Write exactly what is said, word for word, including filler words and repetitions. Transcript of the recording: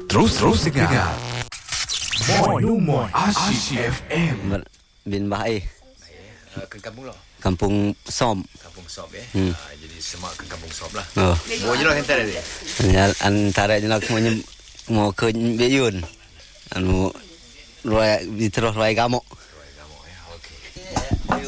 Terus terus dengar Moi Moi Asyik F M bin Bahai. Uh, ke kampung lah. Kampung Som. Kampung Som eh. Hmm. Uh, jadi semak ke kampung Som lah. Oh. Mau je lah antara dia. Antara je nak mau ke Beyun. Anu Roy, terus Roy Gamok.